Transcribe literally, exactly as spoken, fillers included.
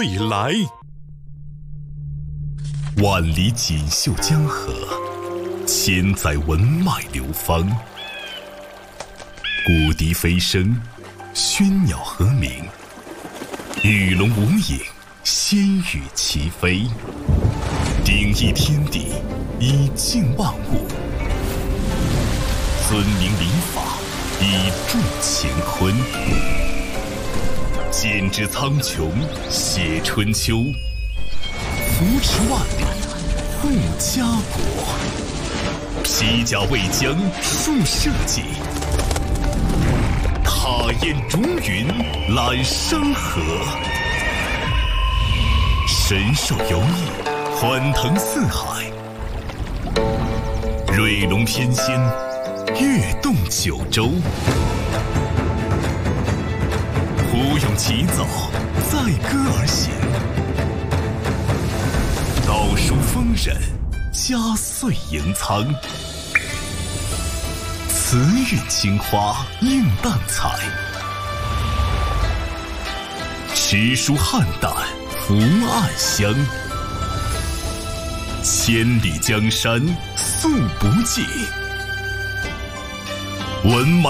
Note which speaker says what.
Speaker 1: 未来。万里锦绣江河，千载文脉流芳。古笛飞声，喧鸟和鸣，鱼龙无影，仙羽齐飞。鼎益天地，以静万物；尊明礼法，以助乾坤。剑指苍穹，写春秋；扶持万里，护家国。披甲为将，树社稷；踏烟逐云，揽山河。神兽游弋，欢腾四海；瑞龙翩跹，跃动九州。胡咏起早，载歌而行；道书丰稔，佳岁迎苍。慈韵青花映淡彩，诗书汉旦福暗香。千里江山素不尽，文脉